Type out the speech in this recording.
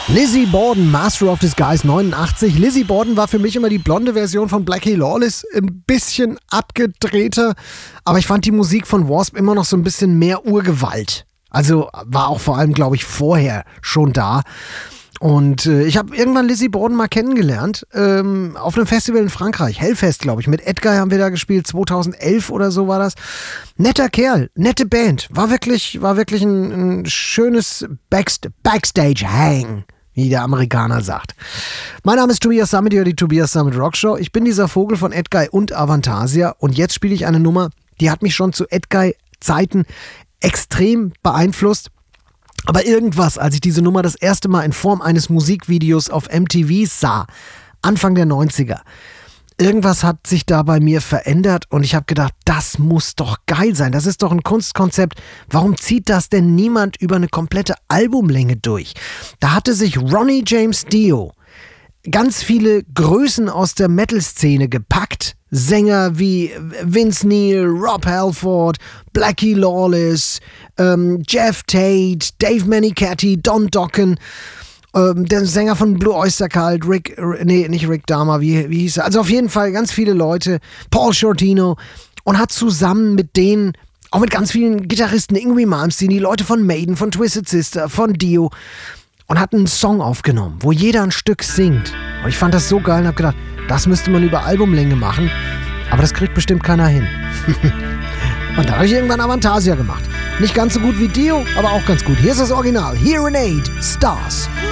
Lizzie Borden, Master of Disguise 89. Lizzie Borden war für mich immer die blonde Version von Blackie Lawless, ein bisschen abgedrehter, aber ich fand die Musik von W.A.S.P. immer noch so ein bisschen mehr Urgewalt. Also war auch vor allem, glaube ich, vorher schon da. Und ich habe irgendwann Lizzie Borden mal kennengelernt, auf einem Festival in Frankreich, Hellfest, glaube ich. Mit Edguy haben wir da gespielt, 2011 oder so war das. Netter Kerl, nette Band, war wirklich ein schönes Backstage-Hang, wie der Amerikaner sagt. Mein Name ist Tobias Summit, hier die Tobias Summit Rockshow. Ich bin dieser Vogel von Edguy und Avantasia und jetzt spiele ich eine Nummer, die hat mich schon zu Edguy-Zeiten extrem beeinflusst. Aber irgendwas, als ich diese Nummer das erste Mal in Form eines Musikvideos auf MTV sah, Anfang der 90er, irgendwas hat sich da bei mir verändert und ich habe gedacht, das muss doch geil sein, das ist doch ein Kunstkonzept. Warum zieht das denn niemand über eine komplette Albumlänge durch? Da hatte sich Ronnie James Dio ganz viele Größen aus der Metal-Szene gepackt. Sänger wie Vince Neil, Rob Halford, Blackie Lawless, Jeff Tate, Dave Mennicatti, Don Dokken, der Sänger von Blue Oyster Cult, nicht Rick Dahmer, wie hieß er? Also auf jeden Fall ganz viele Leute, Paul Shortino, und hat zusammen mit denen, auch mit ganz vielen Gitarristen, Yngwie Malmsteen, die Leute von Maiden, von Twisted Sister, von Dio, und hat einen Song aufgenommen, wo jeder ein Stück singt. Und ich fand das so geil und hab gedacht, das müsste man über Albumlänge machen, aber das kriegt bestimmt keiner hin. Und dann habe ich irgendwann Avantasia gemacht. Nicht ganz so gut wie Dio, aber auch ganz gut. Hier ist das Original. Hear and Aid, Stars.